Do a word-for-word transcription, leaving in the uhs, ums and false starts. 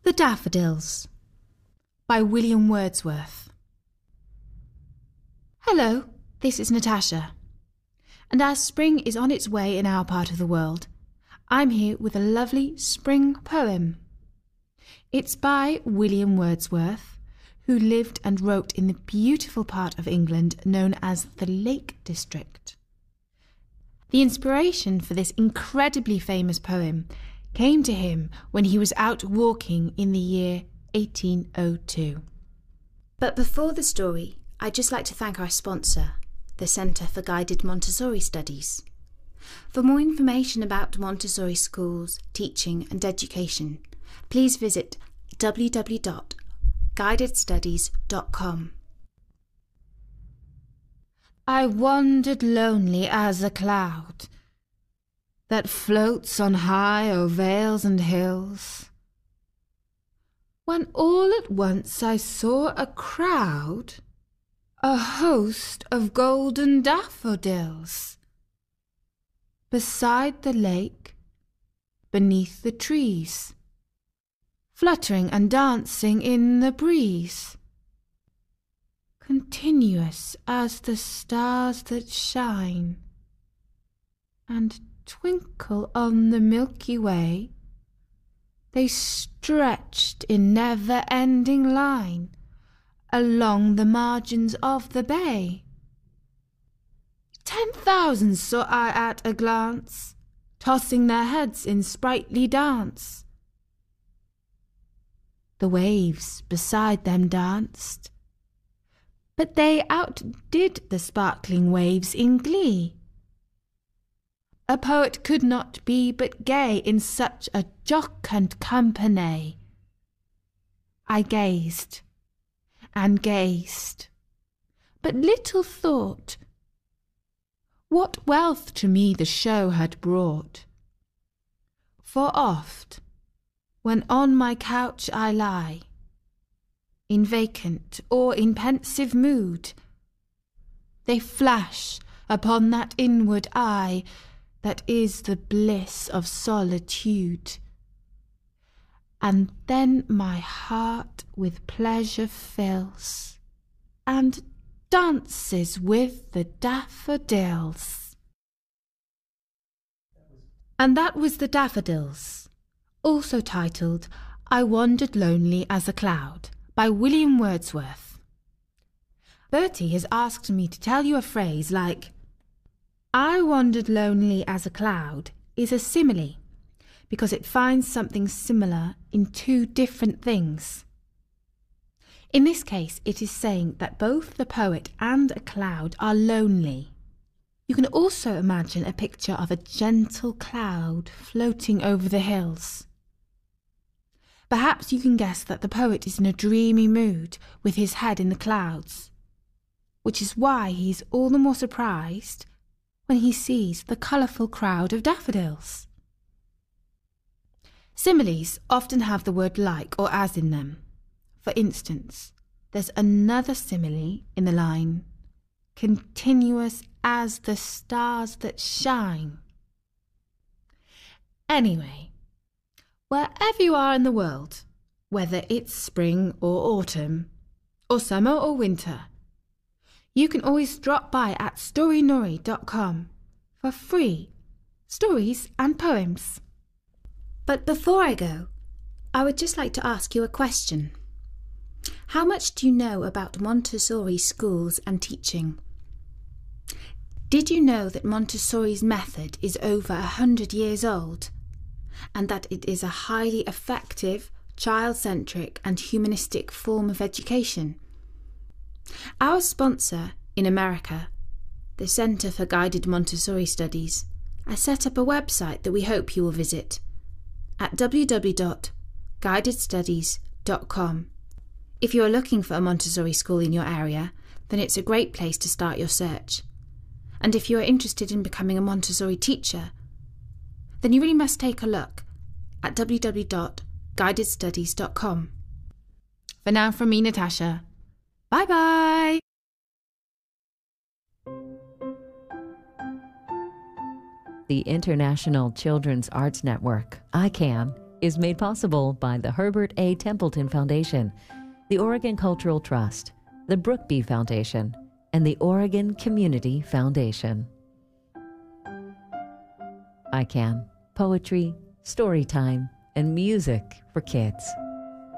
The Daffodils by William Wordsworth. Hello, this is Natasha. And as spring is on its way in our part of the world, I'm here with a lovely spring poem. It's by William Wordsworth, who lived and wrote in the beautiful part of England known as the Lake District. The inspiration for this incredibly famous poem came to him when he was out walking in the year eighteen oh two. But before the story, I'd just like to thank our sponsor, the Centre for Guided Montessori Studies. For more information about Montessori schools, teaching and education, please visit w w w dot guided studies dot com. I wandered lonely as a cloud that floats on high o'er vales and hills, when all at once I saw a crowd, a host of golden daffodils, beside the lake, beneath the trees, fluttering and dancing in the breeze, continuous as the stars that shine and twinkle on the Milky Way. They stretched in never-ending line along the margins of the bay. Ten thousand saw I at a glance, tossing their heads in sprightly dance. The waves beside them danced, but they outdid the sparkling waves in glee. A poet could not be but gay in such a jocund company. I gazed and gazed, but little thought what wealth to me the show had brought. For oft, when on my couch I lie, in vacant or in pensive mood, they flash upon that inward eye that is the bliss of solitude. And then my heart with pleasure fills, and dances with the daffodils. And that was The Daffodils, also titled I Wandered Lonely as a Cloud, by William Wordsworth. Bertie has asked me to tell you a phrase like, I wandered lonely as a cloud is a simile because it finds something similar in two different things. In this case, it is saying that both the poet and a cloud are lonely. You can also imagine a picture of a gentle cloud floating over the hills. Perhaps you can guess that the poet is in a dreamy mood with his head in the clouds, which is why he is all the more surprised when he sees the colourful crowd of daffodils. Similes often have the word like or as in them. For instance, there's another simile in the line, continuous as the stars that shine. Anyway, wherever you are in the world, whether it's spring or autumn, or summer or winter, you can always drop by at story nori dot com for free stories and poems. But before I go, I would just like to ask you a question. How much do you know about Montessori schools and teaching? Did you know that Montessori's method is over a hundred years old, and that it is a highly effective, child-centric and humanistic form of education? Our sponsor in America, the Centre for Guided Montessori Studies, has set up a website that we hope you will visit at w w w dot guided studies dot com. If you are looking for a Montessori school in your area, then it's a great place to start your search. And if you are interested in becoming a Montessori teacher, then you really must take a look at w w w dot guided studies dot com. For now, from me, Natasha. Bye-bye! The International Children's Arts Network, I CAN, is made possible by the Herbert A. Templeton Foundation, the Oregon Cultural Trust, the Brookby Foundation, and the Oregon Community Foundation. I Can. Poetry, story time, and music for kids.